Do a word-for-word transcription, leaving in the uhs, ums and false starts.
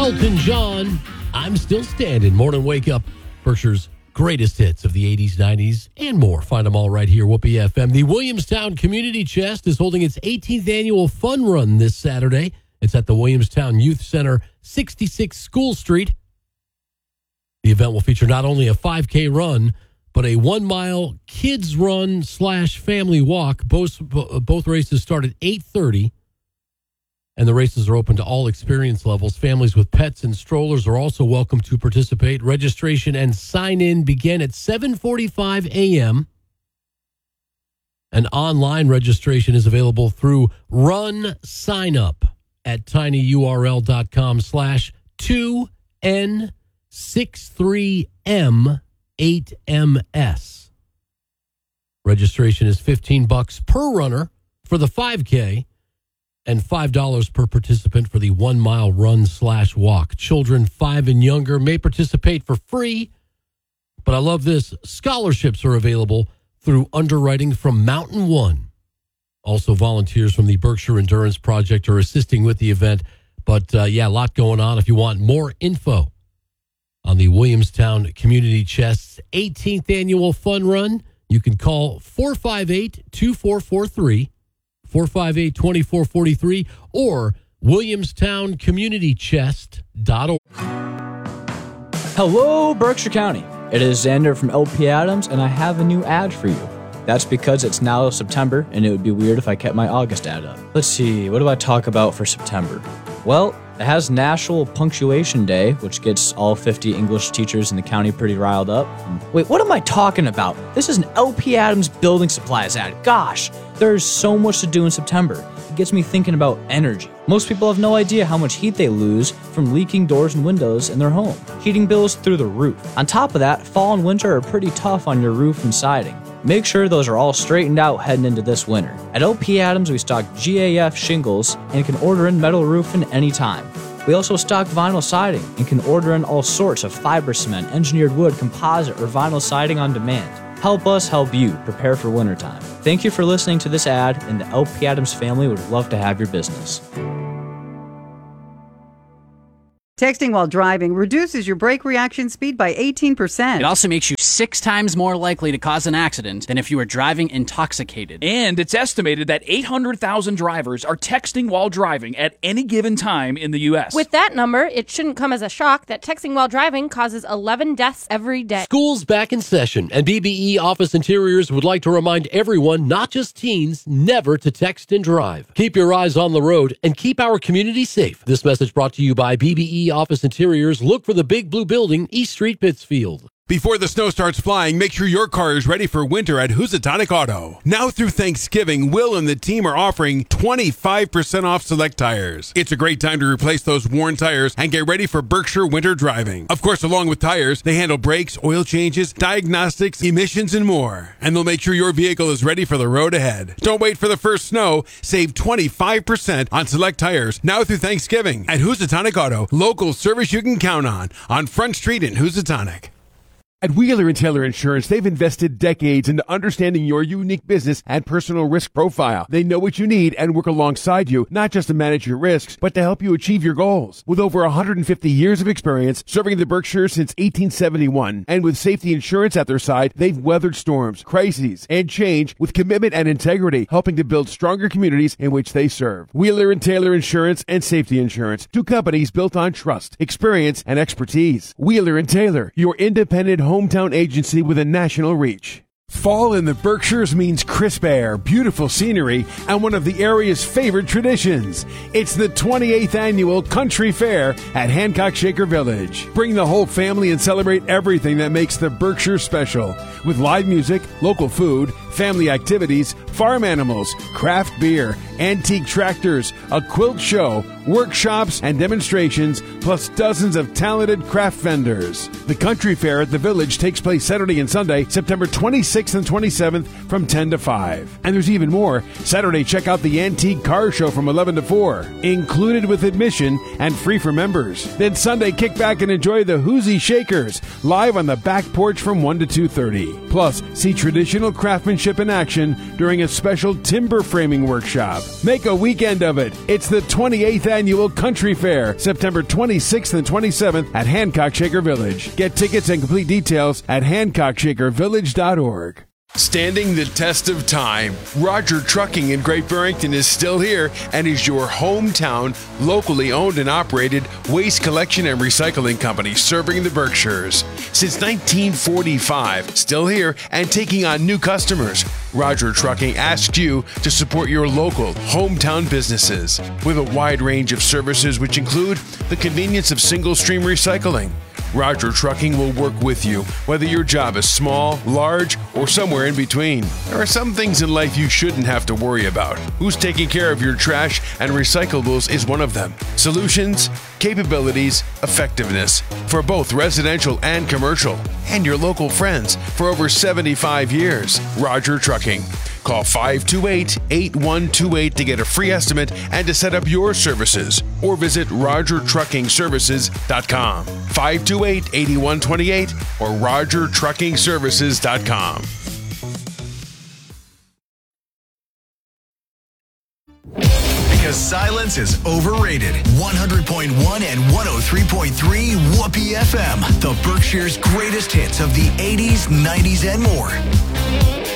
Elton John, I'm Still Standing. Morning Wake Up, Berkshire's greatest hits of the eighties, nineties, and more. Find them all right here, Whoopee F M. The Williamstown Community Chest is holding its eighteenth annual fun run this Saturday. It's at the Williamstown Youth Center, sixty-six School Street. The event will feature not only a five K run, but a one-mile kids run slash family walk. Both, both races start at eight thirty, and the races are open to all experience levels. Families with pets and strollers are also welcome to participate. Registration and sign-in begin at seven forty-five a.m., and online registration is available through Run Sign Up at tinyurl.com slash 2N63M. eight M S. Registration is fifteen bucks per runner for the five K and five dollars per participant for the one-mile run slash walk. Children five and younger may participate for free, but I love this. Scholarships are available through underwriting from Mountain One. Also, volunteers from the Berkshire Endurance Project are assisting with the event. But, uh, yeah, a lot going on. If you want more info on the Williamstown Community Chest's eighteenth annual fun run, you can call four five eight, two four four three, four five eight, two four four three, or williamstown community chest dot org. Hello, Berkshire County. It is Xander from L P Adams, and I have a new ad for you. That's because it's now September, and it would be weird if I kept my August ad up. Let's see, what do I talk about for September? Well, it has National Punctuation Day, which gets all fifty English teachers in the county pretty riled up. Wait, what am I talking about? This is an L P Adams building supplies ad. Gosh, there's so much to do in September. It gets me thinking about energy. Most people have no idea how much heat they lose from leaking doors and windows in their home. Heating bills through the roof. On top of that, fall and winter are pretty tough on your roof and siding. Make sure those are all straightened out heading into this winter. At L P Adams, we stock G A F shingles and can order in metal roofing anytime. We also stock vinyl siding and can order in all sorts of fiber cement, engineered wood, composite, or vinyl siding on demand. Help us help you prepare for wintertime. Thank you for listening to this ad, and the L P Adams family would love to have your business. Texting while driving reduces your brake reaction speed by eighteen percent. It also makes you six times more likely to cause an accident than if you were driving intoxicated. And it's estimated that eight hundred thousand drivers are texting while driving at any given time in the U S. With that number, it shouldn't come as a shock that texting while driving causes eleven deaths every day. School's back in session, and B B E Office Interiors would like to remind everyone, not just teens, never to text and drive. Keep your eyes on the road and keep our community safe. This message brought to you by B B E Office Interiors. Look for the big blue building, East Street, Pittsfield. Before the snow starts flying, make sure your car is ready for winter at Housatonic Auto. Now through Thanksgiving, Will and the team are offering twenty-five percent off select tires. It's a great time to replace those worn tires and get ready for Berkshire winter driving. Of course, along with tires, they handle brakes, oil changes, diagnostics, emissions, and more. And they'll make sure your vehicle is ready for the road ahead. Don't wait for the first snow. Save twenty-five percent on select tires now through Thanksgiving at Housatonic Auto. Local service you can count on on Front Street in Housatonic. At Wheeler and Taylor Insurance, they've invested decades into understanding your unique business and personal risk profile. They know what you need and work alongside you, not just to manage your risks, but to help you achieve your goals. With over one hundred fifty years of experience serving the Berkshires since eighteen seventy-one, and with safety insurance at their side, they've weathered storms, crises, and change with commitment and integrity, helping to build stronger communities in which they serve. Wheeler and Taylor Insurance and Safety Insurance, two companies built on trust, experience, and expertise. Wheeler and Taylor, your independent home hometown agency with a national reach. Fall in the Berkshires means crisp air, beautiful scenery, and one of the area's favorite traditions. It's the twenty-eighth Annual Country Fair at Hancock Shaker Village. Bring the whole family and celebrate everything that makes the Berkshire special. With live music, local food, family activities, farm animals, craft beer, antique tractors, a quilt show, workshops, and demonstrations, plus dozens of talented craft vendors. The Country Fair at the Village takes place Saturday and Sunday, September twenty-sixth and twenty-seventh from ten to five. And there's even more. Saturday, check out the Antique Car Show from eleven to four, included with admission and free for members. Then Sunday, kick back and enjoy the Whoozy Shakers, live on the back porch from one to two thirty. Plus, see traditional craftsmanship in action during a special timber framing workshop. Make a weekend of it. It's the twenty-eighth Annual Country Fair, September twenty-sixth and twenty-seventh at Hancock Shaker Village. Get tickets and complete details at hancock shaker village dot org. Standing the test of time, Roger Trucking in Great Barrington is still here and is your hometown, locally owned and operated waste collection and recycling company serving the Berkshires. Since nineteen forty-five, still here and taking on new customers, Roger Trucking asks you to support your local, hometown businesses with a wide range of services which include the convenience of single-stream recycling. Roger Trucking will work with you, whether your job is small, large, or somewhere in between. There are some things in life you shouldn't have to worry about. Who's taking care of your trash and recyclables is one of them. Solutions, capabilities, effectiveness for both residential and commercial. And your local friends for over seventy-five years. Roger Trucking. Call five two eight, eight one two eight to get a free estimate and to set up your services, or visit roger trucking services dot com. five two eight, eight one two eight or roger trucking services dot com. Because silence is overrated. one hundred point one and one oh three point three Whoopee F M, the Berkshire's greatest hits of the eighties, nineties, and more.